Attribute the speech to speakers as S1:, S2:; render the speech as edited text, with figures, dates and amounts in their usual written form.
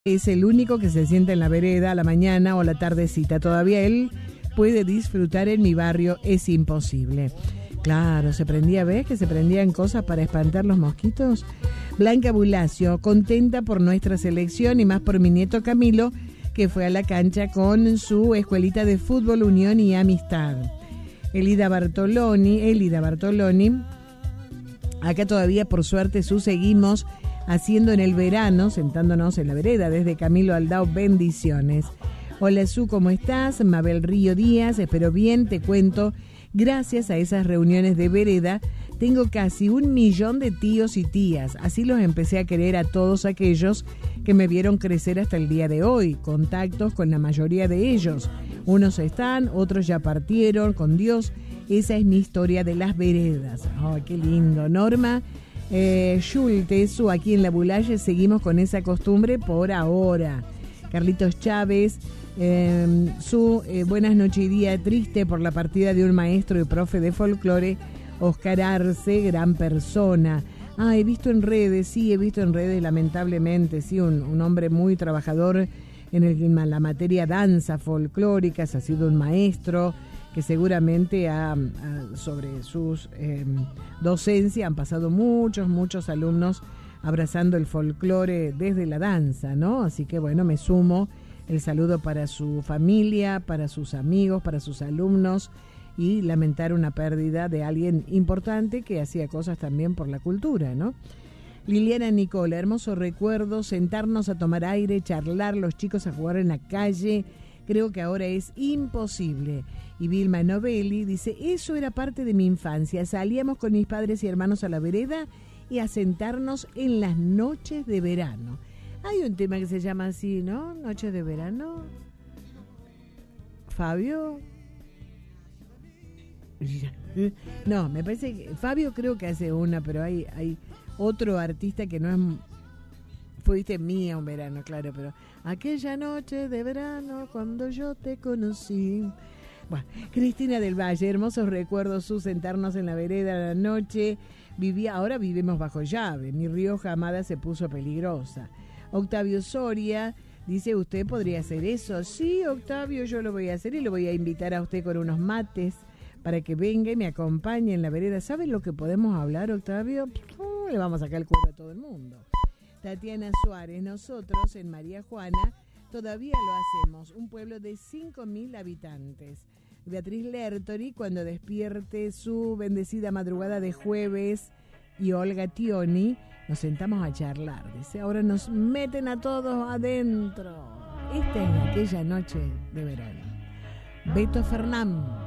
S1: Es el único que se sienta en la vereda a la mañana o la tardecita. Todavía él puede disfrutar en mi barrio, es imposible. Claro, se prendía, ¿ves? Que se prendían cosas para espantar los mosquitos. Blanca Bulacio, contenta por nuestra selección y más por mi nieto Camilo, que fue a la cancha con su escuelita de fútbol, Unión y Amistad. Elida Bartoloni, acá todavía por suerte seguimos haciendo en el verano, sentándonos en la vereda. Desde Camilo Aldao, bendiciones. Hola Su, ¿cómo estás? Mabel Río Díaz, espero bien, te cuento. Gracias a esas reuniones de vereda, tengo casi 1 millón de tíos y tías. Así los empecé a querer a todos aquellos que me vieron crecer hasta el día de hoy. Contactos con la mayoría de ellos. Unos están, otros ya partieron, con Dios. Esa es mi historia de las veredas. ¡Oh, qué lindo! Norma Schulte, aquí en La Bulaye seguimos con esa costumbre por ahora. Carlitos Chávez, buenas noches y día triste por la partida de un maestro y profe de folclore, Oscar Arce, gran persona. He visto en redes, lamentablemente, sí, un hombre muy trabajador en la materia danza folclóricas, ha sido un maestro que seguramente sobre sus docencia han pasado muchos alumnos abrazando el folclore desde la danza, ¿no? Así que bueno, me sumo el saludo para su familia, para sus amigos, para sus alumnos y lamentar una pérdida de alguien importante que hacía cosas también por la cultura, ¿no? Liliana Nicola, hermoso recuerdo, sentarnos a tomar aire, charlar, los chicos a jugar en la calle. Creo que ahora es imposible. Y Vilma Novelli dice, eso era parte de mi infancia. Salíamos con mis padres y hermanos a la vereda y a sentarnos en las noches de verano. Hay un tema que se llama así, ¿no? Noches de verano. Fabio. No, me parece que Fabio creo que hace una, pero hay otro artista que no es... Fuiste mía un verano, claro, pero aquella noche de verano cuando yo te conocí. Bueno, Cristina del Valle, hermosos recuerdos, sentarnos en la vereda a la noche. Ahora vivimos bajo llave. Mi Rioja amada se puso peligrosa. Octavio Soria dice, ¿usted podría hacer eso? Sí, Octavio, yo lo voy a hacer y lo voy a invitar a usted con unos mates para que venga y me acompañe en la vereda. ¿Saben lo que podemos hablar, Octavio? Le vamos a sacar el cuero a todo el mundo. Tatiana Suárez, nosotros en María Juana todavía lo hacemos, un pueblo de 5.000 habitantes. Beatriz Lertori, cuando despierte su bendecida madrugada de jueves, y Olga Tioni, nos sentamos a charlar. Dice, ahora nos meten a todos adentro. Esta es aquella noche de verano. Beto Fernán.